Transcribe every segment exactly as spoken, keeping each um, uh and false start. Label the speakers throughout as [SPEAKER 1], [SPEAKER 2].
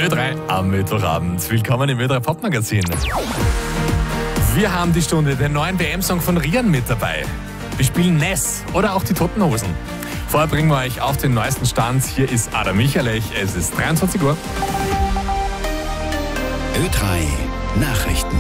[SPEAKER 1] Ö drei am Mittwochabend. Willkommen im Ö drei Popmagazin. Wir haben die Stunde, den neuen W M-Song von Rian mit dabei. Wir spielen Ness oder auch die Toten Hosen. Vorher bringen wir euch auf den neuesten Stand. Hier ist Adam Michalech. Es ist dreiundzwanzig Uhr.
[SPEAKER 2] Ö drei Nachrichten.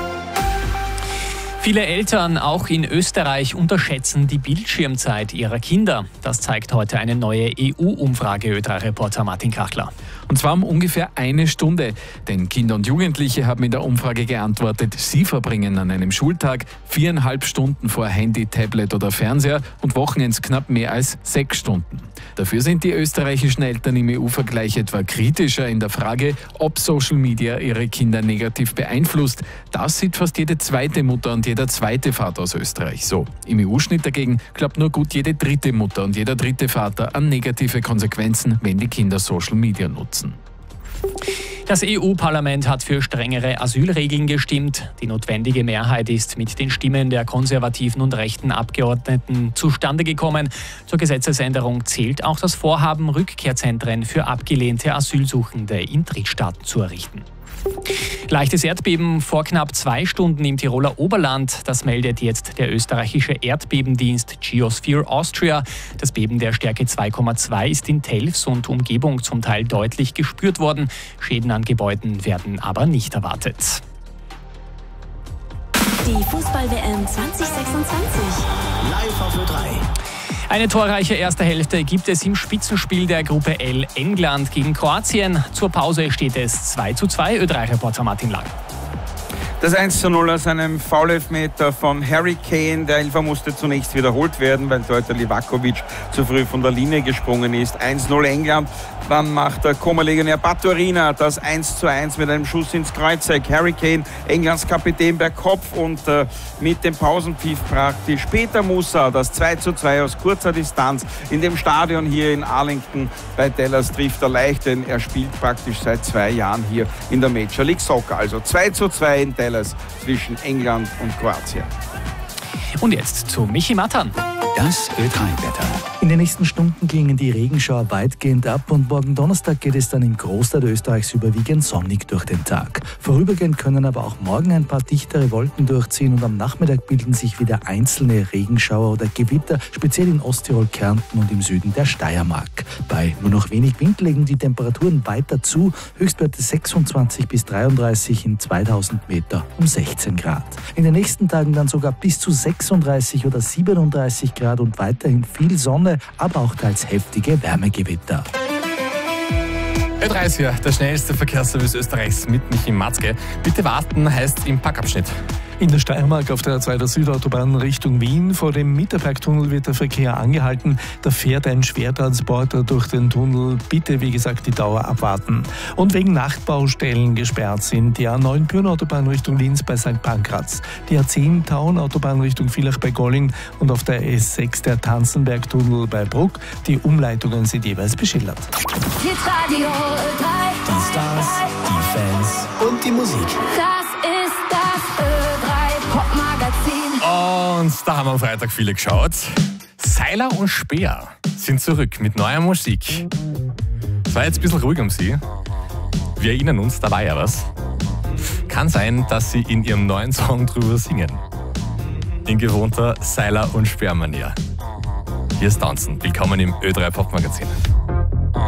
[SPEAKER 3] Viele Eltern, auch in Österreich, unterschätzen die Bildschirmzeit ihrer Kinder. Das zeigt heute eine neue E U-Umfrage, Ö drei Reporter Martin Kachler.
[SPEAKER 4] Und zwar um ungefähr eine Stunde. Denn Kinder und Jugendliche haben in der Umfrage geantwortet, sie verbringen an einem Schultag viereinhalb Stunden vor Handy, Tablet oder Fernseher und Wochenends knapp mehr als sechs Stunden. Dafür sind die österreichischen Eltern im E U-Vergleich etwa kritischer in der Frage, ob Social Media ihre Kinder negativ beeinflusst. Das sieht fast jede zweite Mutter und jeder zweite Vater aus Österreich so. Im E U-Schnitt dagegen glaubt nur gut jede dritte Mutter und jeder dritte Vater an negative Konsequenzen, wenn die Kinder Social Media nutzen.
[SPEAKER 3] Das E U-Parlament hat für strengere Asylregeln gestimmt. Die notwendige Mehrheit ist mit den Stimmen der konservativen und rechten Abgeordneten zustande gekommen. Zur Gesetzesänderung zählt auch das Vorhaben, Rückkehrzentren für abgelehnte Asylsuchende in Drittstaaten zu errichten. Leichtes Erdbeben vor knapp zwei Stunden im Tiroler Oberland. Das meldet jetzt der österreichische Erdbebendienst Geosphere Austria. Das Beben der Stärke zwei Komma zwei ist in Telfs und Umgebung zum Teil deutlich gespürt worden. Schäden an Gebäuden werden aber nicht erwartet.
[SPEAKER 5] Die Fußball-W M zwanzig sechsundzwanzig.
[SPEAKER 2] Live auf Ö drei.
[SPEAKER 3] Eine torreiche erste Hälfte gibt es im Spitzenspiel der Gruppe L England gegen Kroatien. Zur Pause steht es zwei zu zwei. Ö drei Reporter Martin Lang.
[SPEAKER 6] Das eins zu null aus einem Foul-Elfmeter von Harry Kane. Der Elfer musste zunächst wiederholt werden, weil Torhüter Livakovic zu früh von der Linie gesprungen ist. eins zu null England. Dann macht der Koma-Legionär Baturina das eins zu eins mit einem Schuss ins Kreuzeck. Harry Kane, Englands Kapitän, per Kopf und äh, mit dem Pausenpfiff praktisch. Peter Musa, das zwei zu zwei aus kurzer Distanz in dem Stadion hier in Arlington bei Dallas trifft er leicht, denn er spielt praktisch seit zwei Jahren hier in der Major League Soccer. Also zwei zu zwei in Dallas zwischen England und Kroatien.
[SPEAKER 3] Und jetzt zu Michi Mattern.
[SPEAKER 2] Das Ö drei Wetter.
[SPEAKER 7] In den nächsten Stunden klingen die Regenschauer weitgehend ab und morgen Donnerstag geht es dann im Großteil Österreichs überwiegend sonnig durch den Tag. Vorübergehend können aber auch morgen ein paar dichtere Wolken durchziehen und am Nachmittag bilden sich wieder einzelne Regenschauer oder Gewitter, speziell in Osttirol, Kärnten und im Süden der Steiermark. Bei nur noch wenig Wind legen die Temperaturen weiter zu, Höchstwerte sechsundzwanzig bis dreiunddreißig in zweitausend Meter um sechzehn Grad. In den nächsten Tagen dann sogar bis zu sechsunddreißig oder siebenunddreißig Grad und weiterhin viel Sonne, aber auch teils heftige Wärmegewitter.
[SPEAKER 1] Ö drei ist hier, der schnellste Verkehrsservice Österreichs mit Michi Matzke. Bitte warten heißt im Packabschnitt.
[SPEAKER 8] In der Steiermark auf der A zwei der Südautobahn Richtung Wien vor dem Mitterbergtunnel wird der Verkehr angehalten. Da fährt ein Schwertransporter durch den Tunnel. Bitte, wie gesagt, die Dauer abwarten. Und wegen Nachtbaustellen gesperrt sind die A neun Pyhrn-Autobahn Richtung Linz bei Sankt Pankraz, die A zehn Taun-Autobahn Richtung Villach bei Golling und auf der S sechs der Tanzenbergtunnel bei Bruck. Die Umleitungen sind jeweils beschildert.
[SPEAKER 5] Hitradio Ö drei.
[SPEAKER 2] Die Stars, die Fans und die Musik.
[SPEAKER 5] Das ist das Ö drei Popmagazin.
[SPEAKER 1] Und da haben wir am Freitag viele geschaut. Seiler und Speer sind zurück mit neuer Musik. Es war jetzt ein bisschen ruhig um sie. Wir erinnern uns, da war ja was. Kann sein, dass sie in ihrem neuen Song drüber singen. In gewohnter Seiler- und Speer-Manier. Hier ist Tanzen. Willkommen im Ö drei Popmagazin.